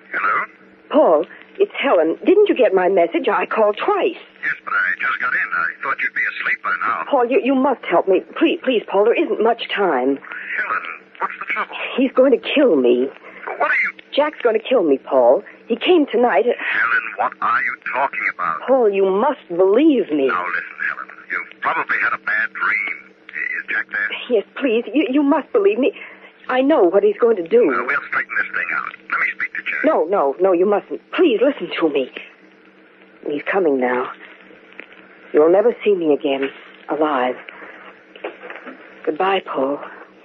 Hello? Paul, it's Helen. Didn't you get my message? I called twice. Yes, but I just got in. I thought you'd be asleep by now. Paul, you must help me. Please, Paul, there isn't much time. Helen, what's the trouble? He's going to kill me. What are you... Jack's going to kill me, Paul. He came tonight. Helen, what are you talking about? Paul, you must believe me. Now listen, Helen. You've probably had a bad dream. Is Jack there? Yes, please. You must believe me. I know what he's going to do. Well, we'll straighten this thing out. Let me speak to Jack. No, you mustn't. Please, listen to me. He's coming now. You'll never see me again, alive. Goodbye, Paul.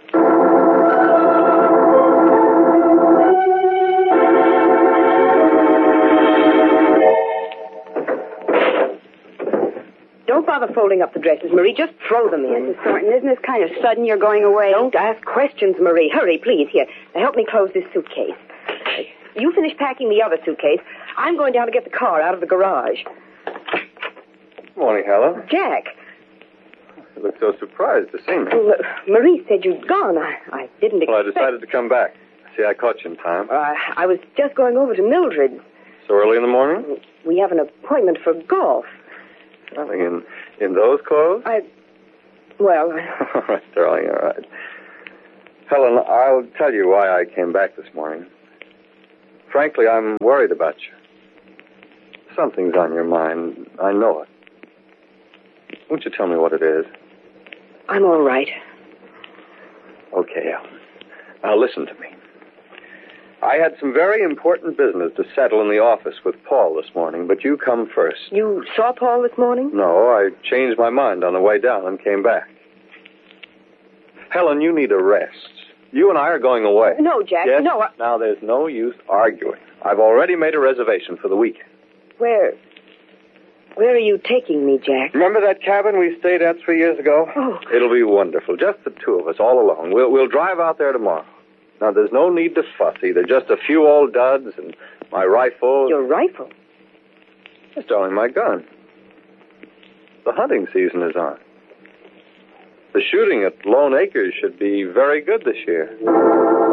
Don't bother folding up the dresses, Marie. Just throw them in. Mrs. Thornton, isn't this kind of sudden you're going away? Don't ask questions, Marie. Hurry, please. Here, help me close this suitcase. You finish packing the other suitcase. I'm going down to get the car out of the garage. Morning, Helen. Jack. You look so surprised to see me. Well, Marie said you'd gone. I didn't expect... Well, I decided to come back. See, I caught you in time. I was just going over to Mildred. So early in the morning? We have an appointment for golf. Nothing in those clothes? Well... All right, darling, all right. Helen, I'll tell you why I came back this morning. Frankly, I'm worried about you. Something's on your mind. I know it. Won't you tell me what it is? I'm all right. Okay, Helen. Now listen to me. I had some very important business to settle in the office with Paul this morning, but you come first. You saw Paul this morning? No, I changed my mind on the way down and came back. Helen, you need a rest. You and I are going away. No, Jack, yes? no. Now, there's no use arguing. I've already made a reservation for the weekend. Where are you taking me, Jack? Remember that cabin we stayed at 3 years ago? Oh. It'll be wonderful. Just the two of us, all alone. We'll drive out there tomorrow. Now, there's no need to fuss either. Just a few old duds and my rifle. Your rifle? Yes, darling, my gun. The hunting season is on. The shooting at Lone Acres should be very good this year.